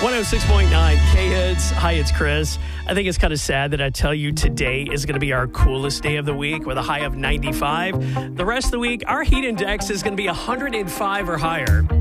106.9 K-Hits. Hi, it's Chris. I think it's kind of sad that I tell you today is going to be our coolest day of the week with a high of 95. The rest of the week, our heat index is going to be 105 or higher.